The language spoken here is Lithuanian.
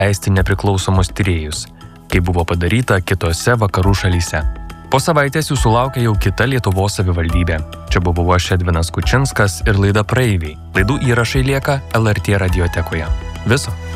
leisti nepriklausomus tyrėjus, kaip buvo padaryta kitose vakarų šalyse. Po savaitės jūsų laukia jau kita Lietuvos savivaldybė. Čia buvo aš Edvinas Kučinskas ir laida Praeiviai. Laidų įrašai lieka LRT radiotekoje. Viso.